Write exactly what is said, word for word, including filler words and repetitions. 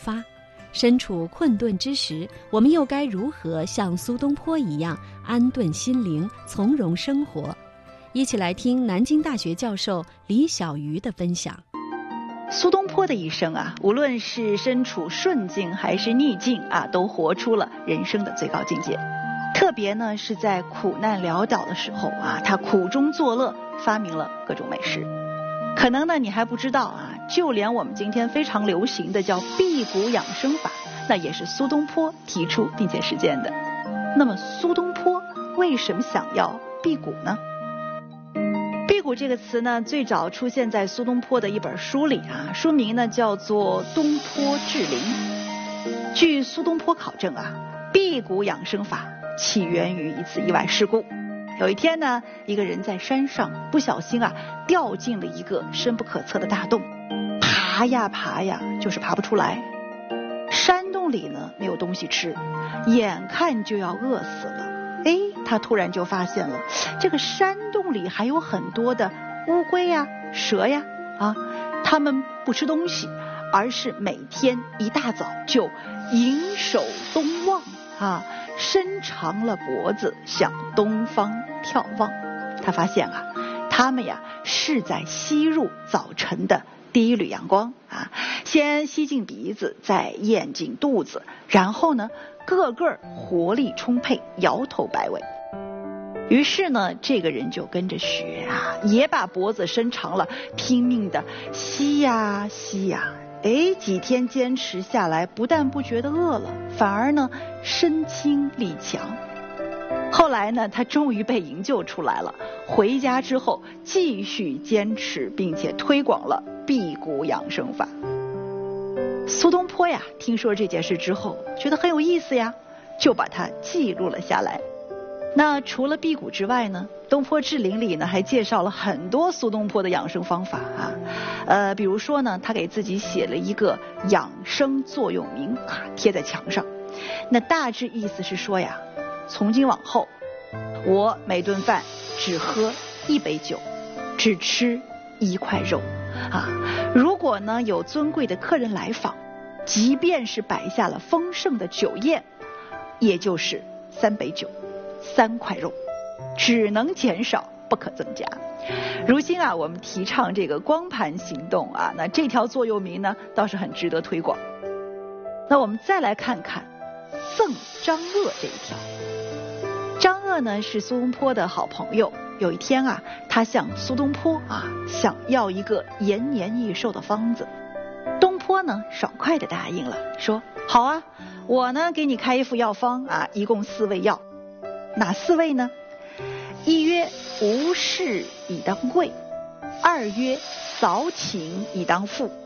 发。身处困顿之时，我们又该如何像苏东坡一样安顿心灵，从容生活？一起来听南京大学教授李小鱼的分享。 苏东坡的一生啊，无论是身处顺境还是逆境啊，都活出了人生的最高境界。特别呢是在苦难潦倒的时候啊，他苦中作乐，发明了各种美食。可能呢你还不知道啊，就连我们今天非常流行的叫辟谷养生法，那也是苏东坡提出并且实践的。那么苏东坡为什么想要辟谷呢？辟谷这个词呢，最早出现在苏东坡的一本书里啊，书名呢叫做《东坡志林》。据苏东坡考证啊，辟谷养生法起源于一次意外事故。有一天呢，一个人在山上不小心啊掉进了一个深不可测的大洞，爬呀爬呀就是爬不出来。山洞里呢没有东西吃，眼看就要饿死了。哎，他突然就发现了这个山洞里还有很多的乌龟呀、蛇呀啊，它们不吃东西，而是每天一大早就迎首东望啊，伸长了脖子向东方眺望。他发现啊，他们呀是在吸入早晨的第一缕阳光啊，先吸进鼻子，再咽进肚子，然后呢个个活力充沛，摇头摆尾。于是呢这个人就跟着学啊，也把脖子伸长了，拼命的吸呀吸呀。哎，几天坚持下来，不但不觉得饿了，反而呢身轻力强。后来呢，他终于被营救出来了。回家之后，继续坚持，并且推广了辟谷养生法。苏东坡呀，听说这件事之后，觉得很有意思呀，就把它记录了下来。那除了辟谷之外呢，《东坡志林》里呢还介绍了很多苏东坡的养生方法啊。呃，比如说呢，他给自己写了一个养生座右铭啊，贴在墙上。那大致意思是说呀，从今往后，我每顿饭只喝一杯酒，只吃一块肉啊。如果呢有尊贵的客人来访，即便是摆下了丰盛的酒宴，也就是三杯酒，三块肉，只能减少，不可增加。如今啊，我们提倡这个光盘行动啊，那这条座右铭呢，倒是很值得推广。那我们再来看看赠张鄂这一条。张鄂呢是苏东坡的好朋友，有一天啊，他向苏东坡啊想要一个延年益寿的方子。东坡呢爽快地答应了，说好啊，我呢给你开一副药方啊，一共四味药。哪四味呢？一曰无事以当贵，二曰扫寝以当富，